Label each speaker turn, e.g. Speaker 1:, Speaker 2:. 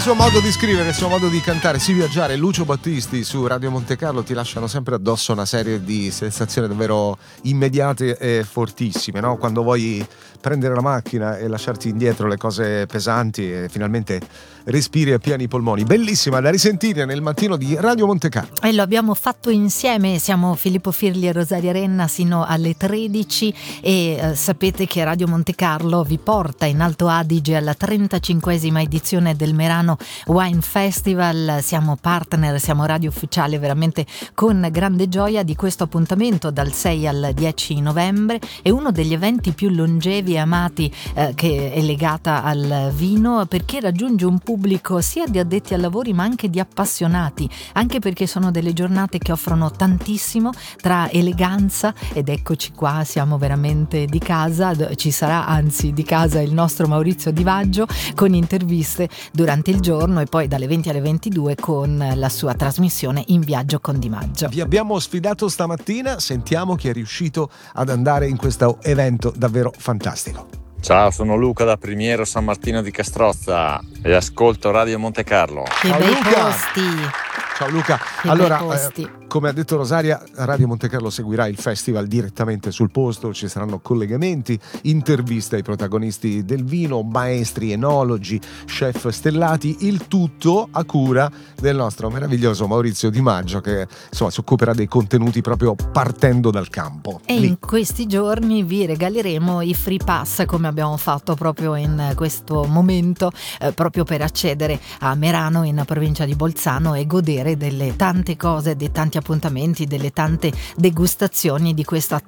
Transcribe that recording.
Speaker 1: suo modo di scrivere, il suo modo di cantare, sì, viaggiare. Lucio Battisti su Radio Monte Carlo ti lasciano sempre addosso una serie di sensazioni davvero immediate e fortissime, no? Quando vuoi prendere la macchina e lasciarti indietro le cose pesanti e finalmente respiri a pieni polmoni. Bellissima da risentire nel mattino di Radio Monte Carlo.
Speaker 2: E lo abbiamo fatto insieme, siamo Filippo Firli e Rosaria Renna sino alle 13 e sapete che Radio Monte Carlo vi porta in Alto Adige alla 35esima edizione del Merano Wine Festival. Siamo partner, siamo radio ufficiale veramente con grande gioia di questo appuntamento dal 6 al 10 novembre. È uno degli eventi più longevi e amati che è legata al vino, perché raggiunge un pubblico sia di addetti ai lavori ma anche di appassionati, anche perché sono delle giornate che offrono tantissimo tra eleganza, ed eccoci qua, siamo veramente di casa, ci sarà anzi di casa il nostro Maurizio Di Vaggio con interviste durante il giorno e poi dalle 20 alle 22 con la sua trasmissione In Viaggio con Di Maggio.
Speaker 1: Vi abbiamo sfidato stamattina, sentiamo chi è riuscito ad andare in questo evento davvero fantastico.
Speaker 3: Ciao, sono Luca da Primiero San Martino di Castrozza e ascolto Radio Monte Carlo.
Speaker 2: Che
Speaker 1: Ciao,
Speaker 2: bei
Speaker 1: Luca.
Speaker 2: posti!
Speaker 1: Ciao Luca,
Speaker 2: Che
Speaker 1: allora
Speaker 2: bei posti.
Speaker 1: come ha detto Rosaria, Radio Monte Carlo seguirà il festival direttamente sul posto, ci saranno collegamenti, interviste ai protagonisti del vino, maestri, enologi, chef stellati, il tutto a cura del nostro meraviglioso Maurizio Di Maggio che insomma si occuperà dei contenuti proprio partendo dal campo.
Speaker 2: E
Speaker 1: Lì.
Speaker 2: in questi giorni vi regaleremo i free pass, come abbiamo fatto proprio in questo momento, proprio per accedere a Merano in provincia di Bolzano e godere delle tante cose, dei tanti appuntamenti, delle tante degustazioni di questa